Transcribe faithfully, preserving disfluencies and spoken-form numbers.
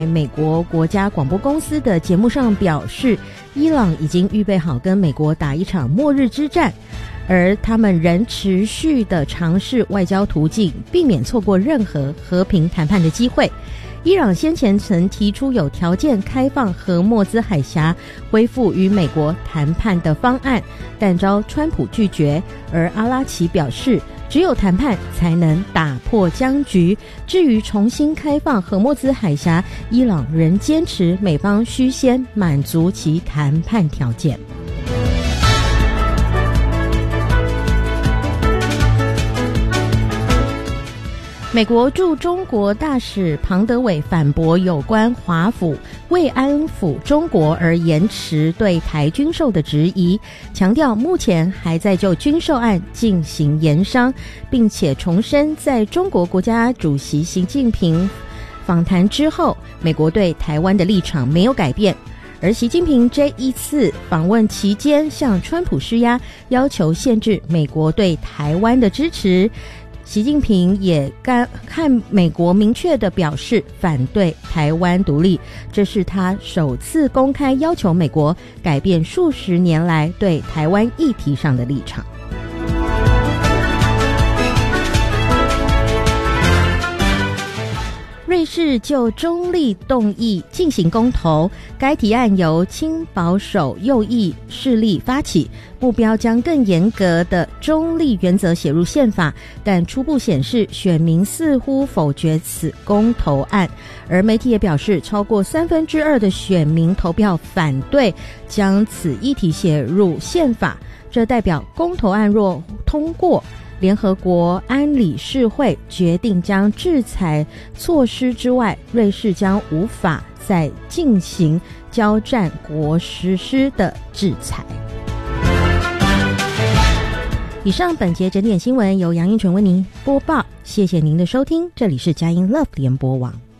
美国国家广播公司的节目上表示，伊朗已经预备好跟美国打一场末日之战，而他们仍持续的尝试外交途径，避免错过任何和平谈判的机会。伊朗先前曾提出有条件开放荷默兹海峡，恢复与美国谈判的方案，但遭川普拒绝。而阿拉奇表示，只有谈判才能打破僵局。至于重新开放荷默兹海峡，伊朗仍坚持美方需先满足其谈判条件。美国驻中国大使庞德伟反驳有关华府为安抚中国而延迟对台军售的质疑，强调目前还在就军售案进行研商，并且重申在中国国家主席习近平访谈之后，美国对台湾的立场没有改变。而习近平这一次访问期间向川普施压，要求限制美国对台湾的支持。习近平也干看美国明确地表示反对台湾独立，这是他首次公开要求美国改变数十年来对台湾议题上的立场。瑞士就中立动议进行公投，该提案由亲保守右翼势力发起，目标将更严格的中立原则写入宪法，但初步显示选民似乎否决此公投案，而媒体也表示超过三分之二的选民投票反对将此议题写入宪法，这代表公投案若通过，联合国安理事会决定将制裁措施之外，瑞士将无法再进行交战国实施的制裁。以上本节整点新闻由杨英纯为您播报，谢谢您的收听，这里是佳音 Love 联播网。